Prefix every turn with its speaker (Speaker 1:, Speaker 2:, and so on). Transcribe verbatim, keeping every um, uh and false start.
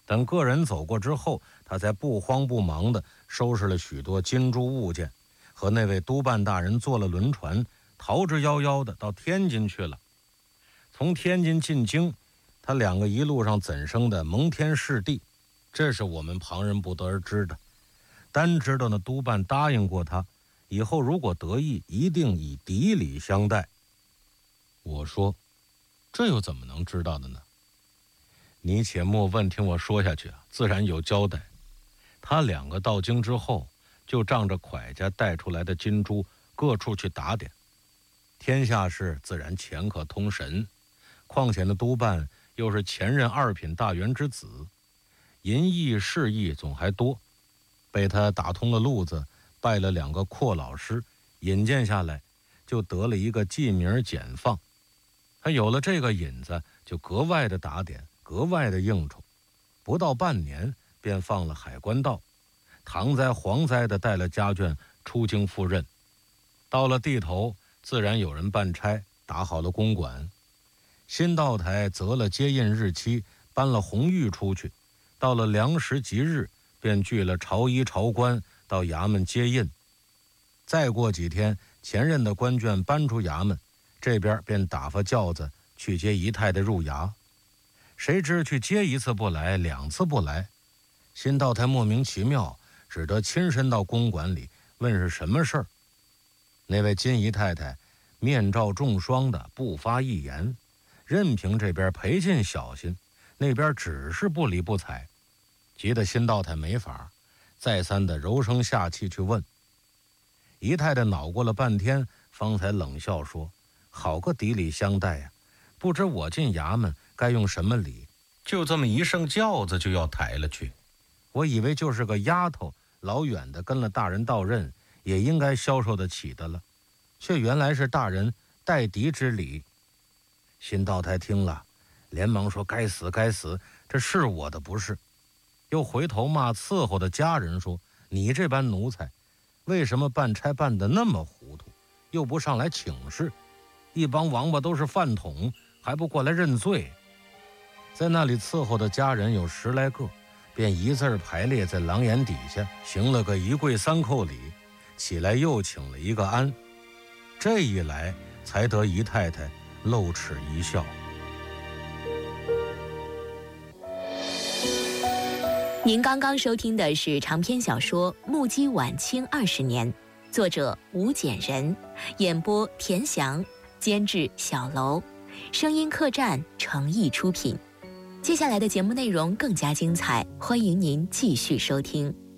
Speaker 1: 等个人走过之后，他才不慌不忙地收拾了许多金珠物件，和那位督办大人坐了轮船，逃之夭夭地到天津去了。从天津进京，他两个一路上怎生的蒙天释地，这是我们旁人不得而知的。单知道那督办答应过他，以后如果得意，一定以牴礼相待。我说，这又怎么能知道的呢？你且莫问，听我说下去啊，自然有交代。他两个到京之后，就仗着蒯家带出来的金珠，各处去打点。天下事自然钱可通神，况且那督办又是前任二品大员之子，淫逸事意总还多，被他打通了路子，拜了两个阔老师，引荐下来，就得了一个记名简放。他有了这个引子，就格外的打点，格外的应酬，不到半年便放了海关道，唐灾蝗灾的带了家眷出京赴任。到了地头，自然有人办差，打好了公馆。新道台择了接印日期，搬了红玉出去，到了良时吉日，便聚了朝衣朝官到衙门接印。再过几天，前任的官眷搬出衙门，这边便打发轿子去接姨太太入衙。谁知去接一次不来，两次不来，新道台莫名其妙，只得亲身到公馆里问是什么事儿。那位金姨太太面罩重霜的，不发一言，任凭这边赔尽小心，那边只是不理不睬，急得新道台没法，再三的柔声下气去问。姨太太恼过了半天，方才冷笑说：“好个牴礼相待呀！不知我进衙门该用什么礼，就这么一声轿子就要抬了去。我以为就是个丫头，老远的跟了大人到任，也应该消受得起的了，却原来是大人待敌之礼。”新道台听了，连忙说：“该死该死，这是我的不是。”又回头骂伺候的家人说：“你这般奴才，为什么办差办得那么糊涂，又不上来请示？一帮王八都是饭桶，还不过来认罪？”在那里伺候的家人有十来个，便一字排列在廊檐底下，行了个一跪三叩礼，起来又请了一个安。这一来，才得姨太太露齿一笑。
Speaker 2: 您刚刚收听的是长篇小说《目击晚清二十年》，作者吴简人，演播田翔，监制小楼，声音客栈诚意出品。接下来的节目内容更加精彩，欢迎您继续收听。